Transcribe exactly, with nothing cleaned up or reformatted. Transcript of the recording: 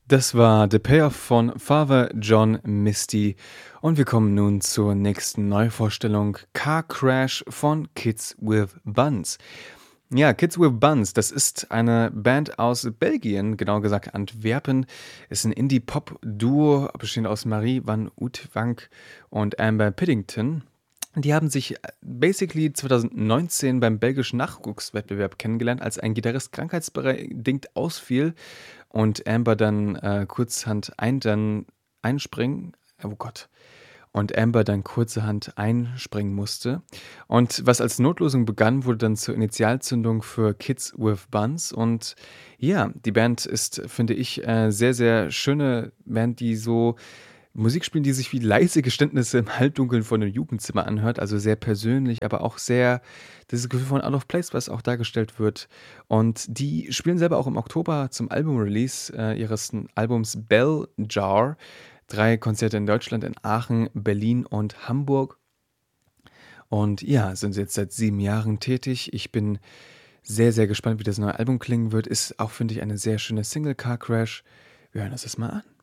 Das war „The Payoff“ von Father John Misty und wir kommen nun zur nächsten Neuvorstellung, „Car Crash“ von Kids with Buns. Ja, Kids with Buns, das ist eine Band aus Belgien, genauer gesagt Antwerpen. Ist 'n Indie-Pop-Duo, bestehend aus Marie van Oudtwanck und Amber Piddington. Die haben sich, äh, basically zwanzig neunzehn beim belgischen Nachwuchswettbewerb kennengelernt, als ein Gitarrist krankheitsbereit ausfiel und Amber dann, äh, kurzerhand ein dann einspringen oh Gott, und Amber dann kurzerhand einspringen musste. Und was als Notlösung begann, wurde dann zur Initialzündung für Kids with Buns. Und ja, die Band ist, finde ich, äh, sehr, sehr schöne Band, die so Musik spielen, die sich wie leise Geständnisse im Halbdunkeln von 'nem Jugendzimmer anhört, also sehr persönlich, aber auch sehr dieses Gefühl von out of place, was auch dargestellt wird. Und die spielen selber auch im Oktober zum Album-Release, äh, ihres n Albums „Bell Jar“ drei Konzerte in Deutschland, in Aachen, Berlin und Hamburg. Und ja, sind jetzt seit sieben Jahren tätig. Ich bin sehr, sehr gespannt, wie das neue Album klingen wird. Ist auch, finde ich, eine sehr schöne Single, „Car Crash“. Wir hören uns das mal an.